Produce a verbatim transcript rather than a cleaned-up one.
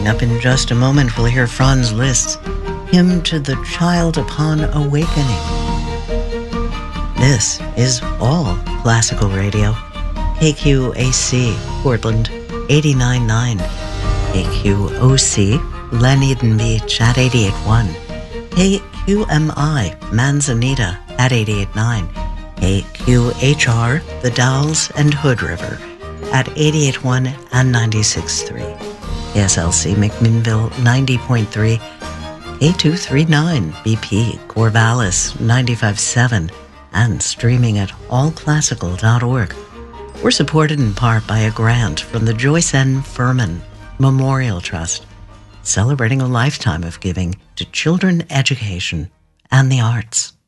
Coming up in just a moment, we'll hear Franz Liszt's Hymn to the Child Upon Awakening. This is All Classical Radio. K Q A C, Portland, eighty-nine point nine. K Q O C, Dunedin Beach at eighty-eight point one. K Q M I, Manzanita at eighty-eight point nine. K Q H R, The Dalles and Hood River at eighty-eight point one and ninety-six point three. K S L C McMinnville ninety point three. K two thirty-nine B P Corvallis ninety-five point seven, and streaming at all classical dot org. We're supported in part by a grant from the Joyce N. Furman Memorial Trust, celebrating a lifetime of giving to children education and the arts.